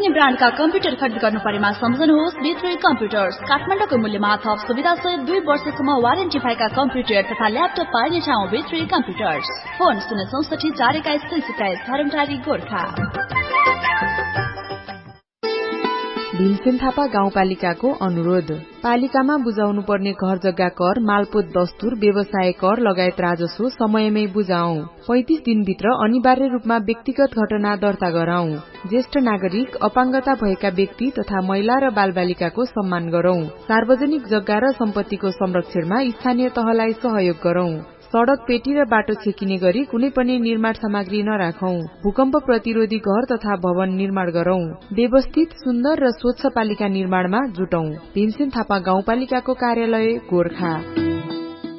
ब्रान्डका computer खरिद गर्नु परेमा सम्झनुहोस् B3 कम्प्युटर्स। काठमाडौँको मूल्यमा थप सुविधा सहित 2 वर्षसम्म वारेन्टी भएका कम्प्युटर तथा ल्यापटप पाइने ठाउँ B3 computers. Phone 064 421 327 धरमटारी Gorkha. Bhimsen Thapa गाउँपालिकाको अनुरोध। पालिकामा बुझाउनु पर्ने घर जग्गा कर, मालपोत दस्तुर, व्यवसाय कर लगायत राजस्व समयमै बुझाऊ। 35 दिनभित्र अनिवार्य रूपमा व्यक्तिगत घटना दर्ता गराऊ। ज्येष्ठ नागरिक, अपाङ्गता भएका व्यक्ति तथा महिला र बालबालिकाको सम्मान गरौं। सार्वजनिक जग्गा र सम्पत्तिको संरक्षणमा स्थानीय तहलाई सहयोग गरौं। सड़क, पेटी र बाटो छेकिने गरी कुनै पनि निर्माण सामग्री नराखौं। भूकम्प प्रतिरोधी घर तथा भवन निर्माण गरौं। व्यवस्थित, सुन्दर र स्वच्छ पालिका निर्माणमा जुटौं। भीमसेन थापा गाउँपालिकाको कार्यालय गोरखा।